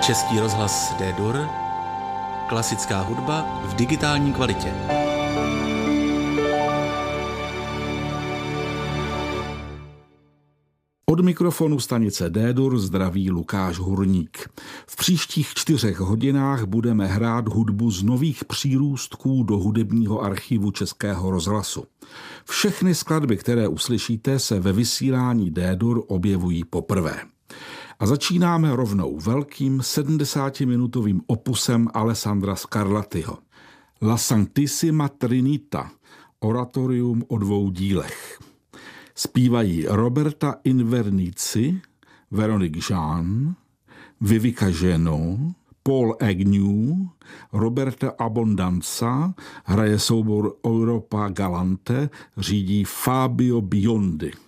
Český rozhlas D-Dur, klasická hudba v digitální kvalitě. Od mikrofonu stanice D-Dur zdraví Lukáš Hurník. V příštích 4 hodinách budeme hrát hudbu z nových přírůstků do hudebního archivu Českého rozhlasu. Všechny skladby, které uslyšíte, se ve vysílání D-Dur objevují poprvé. A začínáme rovnou velkým 70-minutovým opusem Alessandra Scarlattiho. La Sanctissima Trinita, oratorium o 2 dílech. Zpívají Roberta Invernizzi, Veronique Jean, Vivica Geno, Paul Agnew, Roberta Abbondanza, hraje soubor Europa Galante, řídí Fabio Biondi.